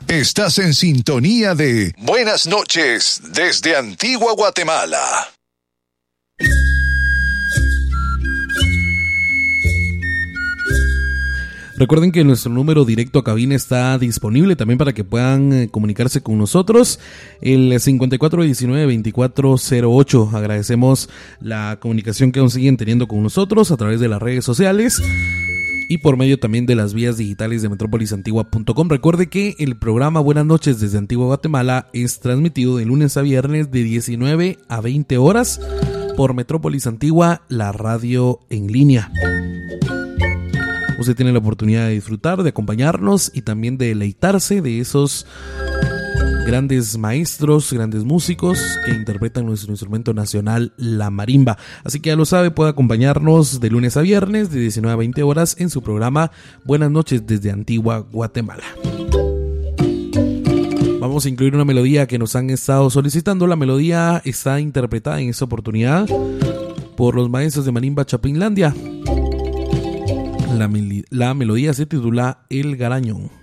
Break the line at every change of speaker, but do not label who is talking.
Estás en sintonía de Buenas noches desde Antigua Guatemala.
Recuerden que nuestro número directo a cabina está disponible también para que puedan comunicarse con nosotros, el 5419-2408. Agradecemos la comunicación que aún siguen teniendo con nosotros a través de las redes sociales y por medio también de las vías digitales de metropolisantigua.com. Recuerde que el programa Buenas noches desde Antigua Guatemala es transmitido de lunes a viernes de 19 a 20 horas por Metrópolis Antigua, la radio en línea. Usted tiene la oportunidad de disfrutar, de acompañarnos y también de deleitarse de esos grandes maestros, grandes músicos que interpretan nuestro instrumento nacional, la marimba. Así que ya lo sabe, puede acompañarnos de lunes a viernes de 19 a 20 horas en su programa Buenas noches desde Antigua Guatemala. Vamos a incluir una melodía que nos han estado solicitando. La melodía está interpretada en esta oportunidad por los maestros de marimba Chapinlandia. La melodía se titula El Garañón.